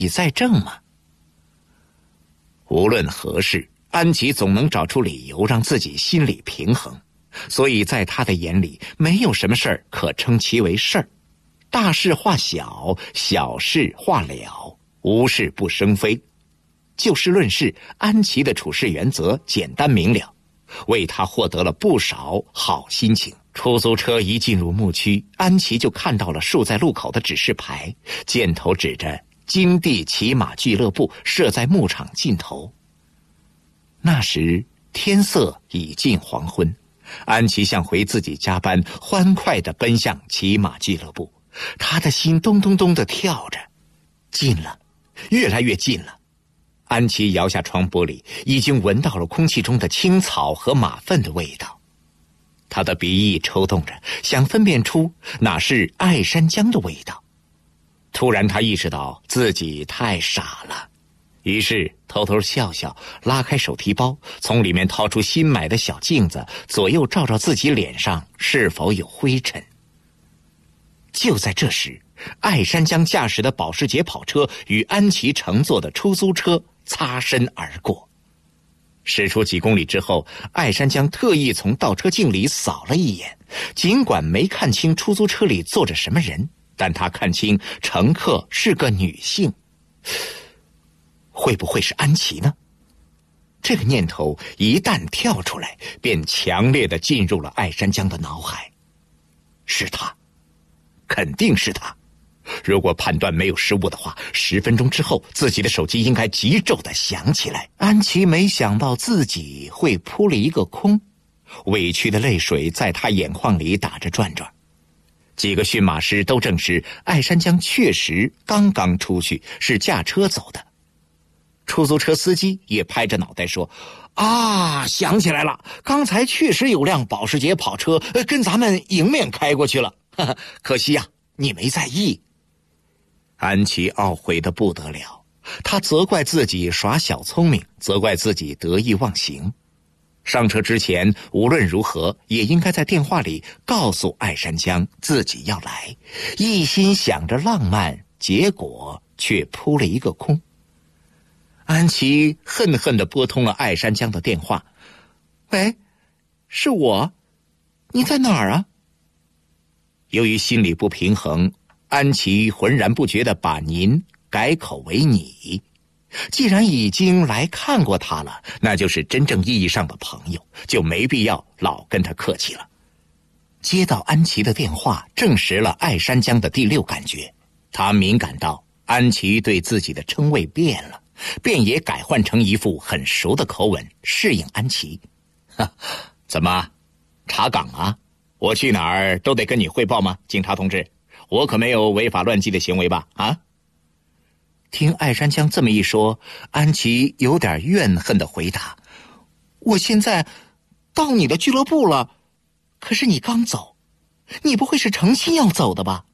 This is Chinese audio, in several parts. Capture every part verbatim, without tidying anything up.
你在正吗？无论何事，安琪总能找出理由让自己心理平衡，所以在他的眼里，没有什么事儿可称其为事儿。大事化小，小事化了，无事不生非。就事论事，安琪的处事原则简单明了，为他获得了不少好心情。出租车一进入牧区，安琪就看到了竖在路口的指示牌，箭头指着金地骑马俱乐部设在牧场尽头。那时天色已近黄昏，安琪像回自己加班，欢快地奔向骑马俱乐部，他的心咚咚咚地跳着，近了，越来越近了。安琪摇下窗玻璃，已经闻到了空气中的青草和马粪的味道。他的鼻翼抽动着，想分辨出哪是爱山姜的味道。突然他意识到自己太傻了，于是偷偷笑笑，拉开手提包，从里面掏出新买的小镜子，左右照照自己脸上是否有灰尘。就在这时，爱山姜驾驶的保时捷跑车与安琪乘坐的出租车擦身而过。驶出几公里之后，爱山姜特意从倒车镜里扫了一眼，尽管没看清出租车里坐着什么人，但他看清乘客是个女性。会不会是安琪呢？这个念头一旦跳出来，便强烈地进入了爱山姜的脑海。是他，肯定是他。如果判断没有失误的话，十分钟之后自己的手机应该急骤地响起来。安琪没想到自己会扑了一个空，委屈的泪水在他眼眶里打着转转。几个驯马师都证实爱山姜确实刚刚出去，是驾车走的。出租车司机也拍着脑袋说，啊，想起来了，刚才确实有辆保时捷跑车跟咱们迎面开过去了，呵呵，可惜呀、啊，你没在意。安琪懊悔得不得了，他责怪自己耍小聪明，责怪自己得意忘形。上车之前无论如何也应该在电话里告诉爱山姜自己要来，一心想着浪漫，结果却扑了一个空。安琪恨恨地拨通了爱山姜的电话，喂，是我，你在哪儿啊？由于心理不平衡，安琪浑然不觉地把您改口为你。既然已经来看过他了，那就是真正意义上的朋友，就没必要老跟他客气了。接到安琪的电话，证实了爱山姜的第六感觉，他敏感到安琪对自己的称谓变了，便也改换成一副很熟的口吻适应安琪。怎么，查岗啊？我去哪儿都得跟你汇报吗，警察同志？我可没有违法乱纪的行为吧？啊！听爱山姜这么一说，安琪有点怨恨地回答，我现在到你的俱乐部了，可是你刚走，你不会是诚心要走的吧？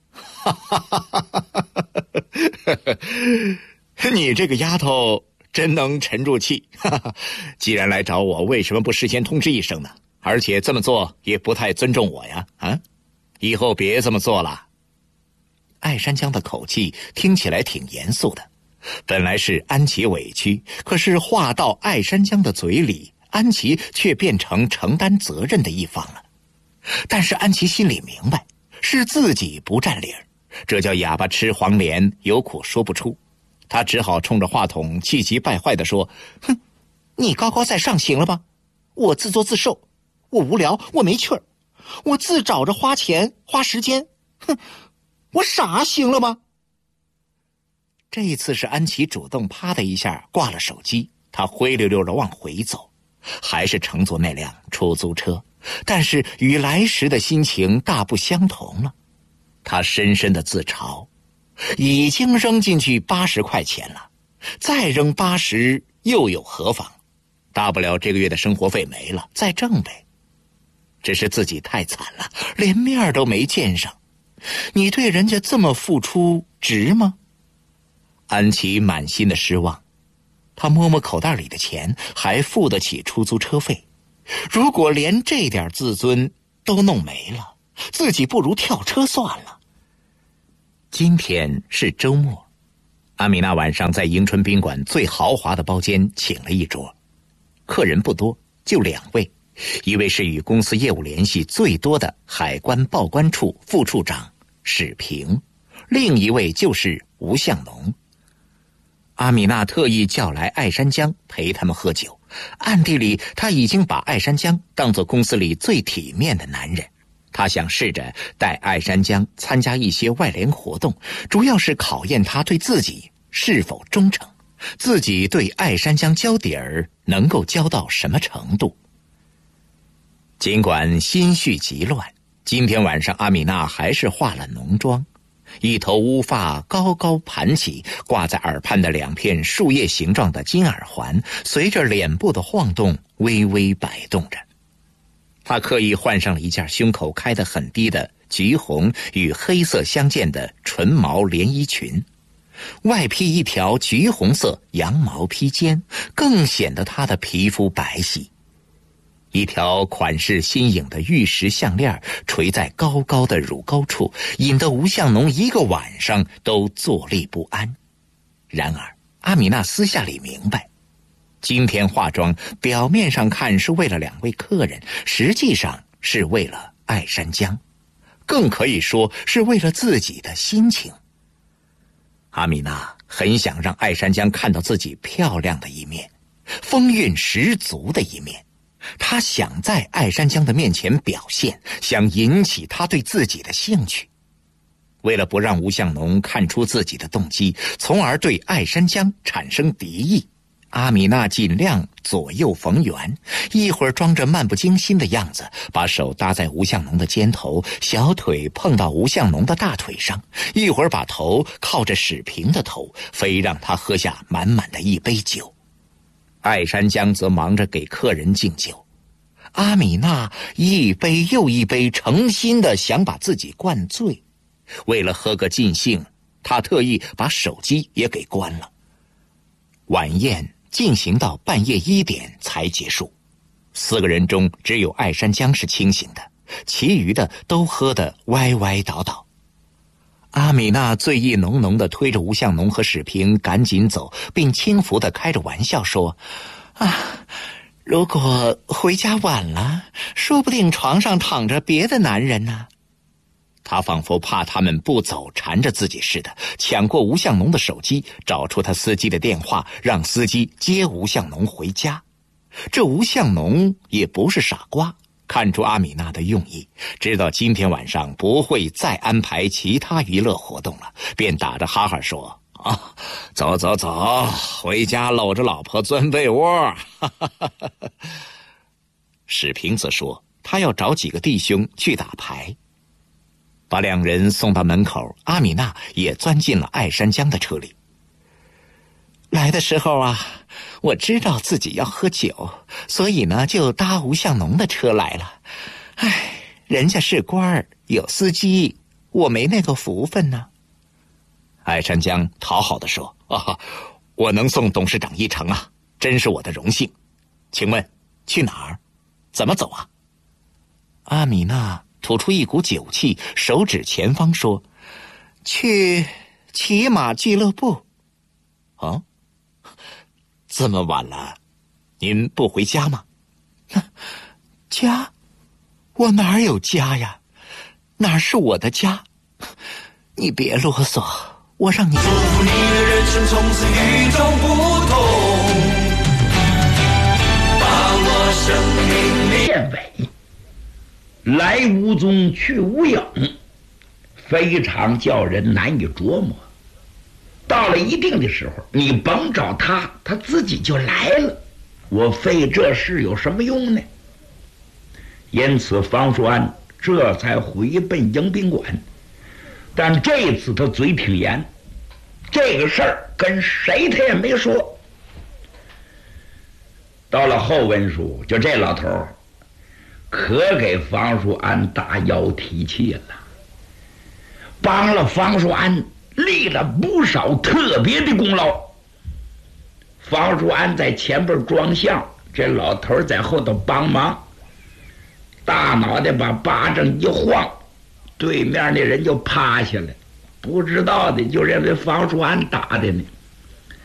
你这个丫头真能沉住气，既然来找我，为什么不事先通知一声呢？而且这么做也不太尊重我呀，啊！以后别这么做了。爱山姜的口气听起来挺严肃的，本来是安琪委屈，可是话到爱山姜的嘴里，安琪却变成承担责任的一方了。但是安琪心里明白，是自己不占理儿，这叫哑巴吃黄连，有苦说不出。他只好冲着话筒气急败坏地说，哼，你高高在上行了吧？我自作自受，我无聊，我没趣儿，我自找着花钱花时间，哼，我傻行了吗？这一次是安琪主动啪的一下挂了手机，他灰溜溜地往回走，还是乘坐那辆出租车，但是与来时的心情大不相同了。他深深的自嘲，已经扔进去八十块钱了，再扔八十又有何妨？大不了这个月的生活费没了，再挣呗。只是自己太惨了，连面都没见上。你对人家这么付出值吗？安琪满心的失望，他摸摸口袋里的钱，还付得起出租车费。如果连这点自尊都弄没了，自己不如跳车算了。今天是周末， 阿米娜晚上在迎春宾馆最豪华的包间请了一桌，客人不多，就两位，一位是与公司业务联系最多的海关报关处副处长史平，另一位就是吴向农。阿米娜特意叫来艾山江陪他们喝酒，暗地里他已经把艾山江当作公司里最体面的男人。他想试着带艾山江参加一些外联活动，主要是考验他对自己是否忠诚，自己对艾山江交底儿能够交到什么程度。尽管心绪极乱，今天晚上阿米娜还是化了浓妆，一头乌发高高盘起，挂在耳畔的两片树叶形状的金耳环随着脸部的晃动微微摆动着。他刻意换上了一件胸口开得很低的橘红与黑色相间的纯毛连衣裙，外披一条橘红色羊毛披肩，更显得她的皮肤白皙。一条款式新颖的玉石项链垂在高高的乳沟处，引得吴向农一个晚上都坐立不安。然而阿米娜私下里明白，今天化妆表面上看是为了两位客人，实际上是为了艾山江，更可以说是为了自己的心情。阿米娜很想让艾山江看到自己漂亮的一面，风韵十足的一面。她想在艾山江的面前表现，想引起他对自己的兴趣。为了不让吴向农看出自己的动机，从而对艾山江产生敌意，阿米娜尽量左右逢源，一会儿装着漫不经心的样子，把手搭在吴向农的肩头，小腿碰到吴向农的大腿上，一会儿把头靠着史平的头，非让他喝下满满的一杯酒。艾山江则忙着给客人敬酒，阿米娜一杯又一杯诚心的想把自己灌醉。为了喝个尽兴，他特意把手机也给关了。晚宴进行到半夜一点才结束，四个人中只有艾山江是清醒的，其余的都喝得歪歪倒倒。阿米娜醉意浓浓地推着吴向农和史平赶紧走，并轻浮地开着玩笑说：啊，如果回家晚了，说不定床上躺着别的男人呢。他仿佛怕他们不走缠着自己似的，抢过吴向农的手机，找出他司机的电话，让司机接吴向农回家。这吴向农也不是傻瓜，看出阿米娜的用意，知道今天晚上不会再安排其他娱乐活动了，便打着哈哈说：啊，走走走，回家搂着老婆钻被窝。史平则说他要找几个弟兄去打牌。把两人送到门口，阿米娜也钻进了艾山江的车里。来的时候啊，我知道自己要喝酒，所以呢就搭吴向农的车来了。唉，人家是官儿，有司机，我没那个福分呢。艾山江讨好地说：啊，我能送董事长一程啊，真是我的荣幸。请问去哪儿？怎么走啊？阿米娜吐出一股酒气，手指前方说：去骑马俱乐部。啊，这么晚了，您不回家吗？家？我哪有家呀？哪是我的家？你别啰嗦，我让你祝福你的人生从此与众不同，把握生命里变伪，来无踪去无影，非常叫人难以琢磨。到了一定的时候，你甭找他，他自己就来了，我费这事有什么用呢？因此方树安这才回奔迎宾馆，但这次他嘴挺严，这个事儿跟谁他也没说。到了后文书，就这老头儿可给方树安大腰提气了，帮了方树安立了不少特别的功劳。方树安在前边装相，这老头在后头帮忙，大脑袋把巴掌一晃，对面那人就趴下了，不知道的就认为方树安打的呢。